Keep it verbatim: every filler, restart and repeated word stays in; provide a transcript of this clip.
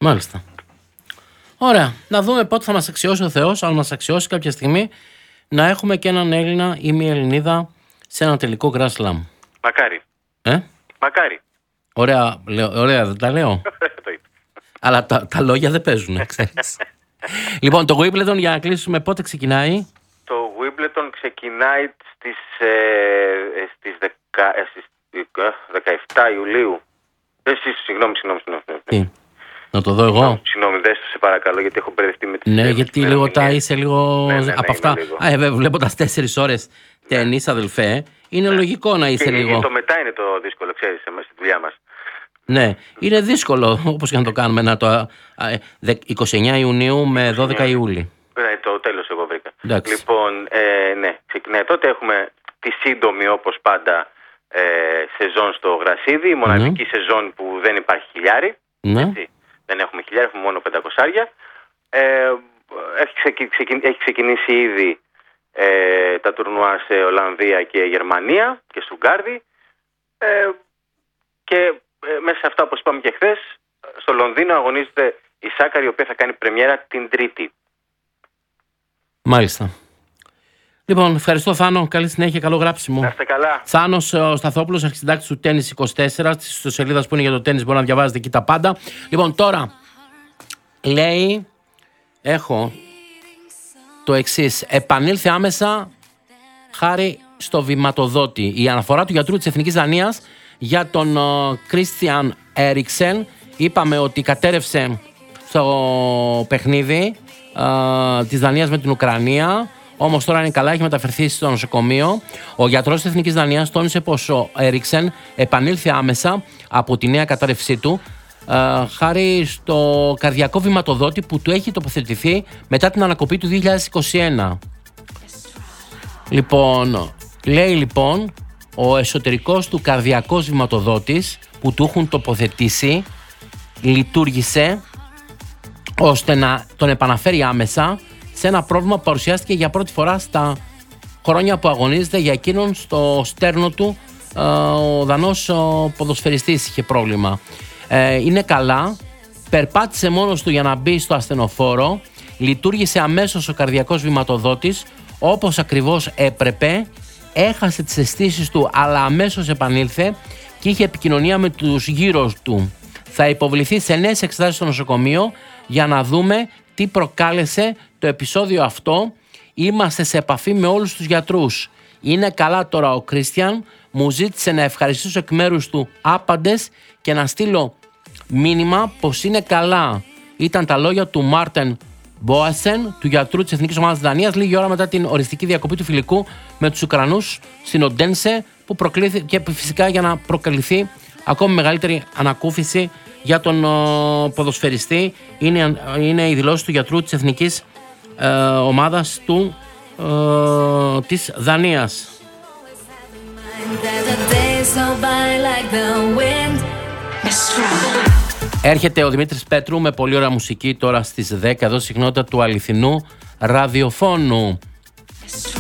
Μάλιστα. Ωραία. Να δούμε πότε θα μας αξιώσει ο Θεός, αν μας αξιώσει κάποια στιγμή, να έχουμε και έναν Έλληνα ή μια Ελληνίδα σε ένα τελικό Grand Slam. Μακάρι. Ε? Μακάρι. Ωραία, λέω, ωραία δεν τα λέω. Αλλά τα, τα λόγια δεν παίζουν, ξέρεις. Λοιπόν, το Wimbledon, για να κλείσουμε, πότε ξεκινάει? Το Wimbledon ξεκινάει στις, ε, στις, δεκα, ε, στις δεκαεφτά Ιουλίου. Ε, συγγνώμη, συγγνώμη, συγγνώμη. Τι, να το δω εγώ? Συγγνώμη, δες το σε παρακαλώ, γιατί έχω μπερδευτεί με τις... Ναι, γιατί λίγο τα είσαι λίγο ναι, ναι, ναι, από αυτά. Λίγο. Α, ε, βλέποντας τέσσερις ώρες ταινίς, αδελφέ, είναι ναι. λογικό να είσαι και, λίγο... Και το μετά είναι το δύσκολο, ξέρεις, στη δουλειά μας. Ναι, είναι δύσκολο, όπως και να το κάνουμε, να το είκοσι εννέα Ιουνίου με δώδεκα Ιούλη. Ναι, το τέλος εγώ βρήκα. Εντάξει. Λοιπόν, ε, ναι, ξεκινάει τότε, έχουμε τη σύντομη όπως πάντα ε, σεζόν στο Γρασίδι, η μοναδική mm. σεζόν που δεν υπάρχει χιλιάρι, mm. έτσι, δεν έχουμε χιλιάρι, έχουμε μόνο πεντακοσάρια. Ε, έχει, ξεκι, ξεκι, έχει ξεκινήσει ήδη ε, τα τουρνουά σε Ολλανδία και Γερμανία και Στουτγκάρδη ε, και ε, μέσα σε αυτά, όπως είπαμε και χθες, στο Λονδίνο αγωνίζεται η Σάκαρη, η οποία θα κάνει πρεμιέρα την Τρίτη. Μάλιστα. Λοιπόν, ευχαριστώ Θάνο, καλή συνέχεια, καλό γράψιμο. Να είστε καλά. Θάνος ο Σταθόπουλος, αρχισυντάκτης του Tennis είκοσι τέσσερα, στη ιστοσελίδα που είναι για το τένις, μπορεί να διαβάζετε εκεί τα πάντα. Λοιπόν, τώρα λέει, έχω το εξής, επανήλθε άμεσα χάρη στο βηματοδότη. Η αναφορά του γιατρού της Εθνικής Δανίας για τον Κρίστιαν Έριξεν, είπαμε ότι κατέρευσε στο παιχνίδι uh, της Δανίας με την Ουκρανία, όμως τώρα είναι καλά, έχει μεταφερθεί στο νοσοκομείο. Ο γιατρός της Εθνικής Δανίας τόνισε πως ο Έριξεν επανήλθε άμεσα από τη νέα κατάρρευσή του uh, χάρη στο καρδιακό βηματοδότη που του έχει τοποθετηθεί μετά την ανακοπή του δύο χιλιάδες είκοσι ένα. Λοιπόν, λέει λοιπόν, ο εσωτερικός του καρδιακός βηματοδότης που του έχουν τοποθετήσει λειτουργήσε ώστε να τον επαναφέρει άμεσα σε ένα πρόβλημα που παρουσιάστηκε για πρώτη φορά στα χρόνια που αγωνίζεται για εκείνον στο στέρνο του. Ο Δανός ο ποδοσφαιριστής είχε πρόβλημα. Είναι καλά, περπάτησε μόνος του για να μπει στο ασθενοφόρο, λειτουργήσε αμέσως ο καρδιακός βηματοδότης όπως ακριβώς έπρεπε, έχασε τις αισθήσεις του αλλά αμέσως επανήλθε και είχε επικοινωνία με τους γύρω του. Θα υποβληθεί σε νέες εξετάσεις στο νοσοκομείο για να δούμε τι προκάλεσε το επεισόδιο αυτό. Είμαστε σε επαφή με όλους τους γιατρούς. Είναι καλά τώρα ο Κρίστιαν. Μου ζήτησε να ευχαριστήσω εκ μέρους του άπαντες και να στείλω μήνυμα πως είναι καλά. Ήταν τα λόγια του Μάρτεν Μπόασεν, του γιατρού της Εθνικής Ομάδας Δανίας, λίγη ώρα μετά την οριστική διακοπή του φιλικού με τους Ουκρανούς στην Οντένσε, που προκλήθηκε και φυσικά για να προκαλυφθεί ακόμη μεγαλύτερη ανακούφιση για τον ο, ποδοσφαιριστή. Είναι, είναι η δηλώση του γιατρού της Εθνικής ε, Ομάδας του, ε, της Δανίας. Έρχεται ο Δημήτρης Πέτρου με πολύ ωραία μουσική τώρα στις δέκα, εδώ συχνότητα του αληθινού ραδιοφώνου.